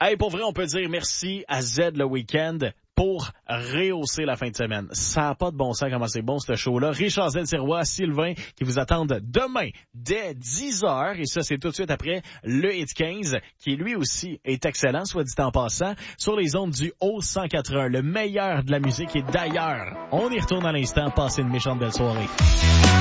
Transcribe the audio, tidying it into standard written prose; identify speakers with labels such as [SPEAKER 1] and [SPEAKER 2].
[SPEAKER 1] Hey, pour vrai, on peut dire merci à Z le week-end pour rehausser la fin de semaine. Ça n'a pas de bon sens comment c'est bon ce show-là. Richard Z-Sirois, Sylvain qui vous attendent demain dès 10h. Et ça, c'est tout de suite après le Hit 15 qui lui aussi est excellent, soit dit en passant, sur les ondes du Haut 181. Le meilleur de la musique et d'ailleurs, on y retourne à l'instant. Passez une méchante belle soirée.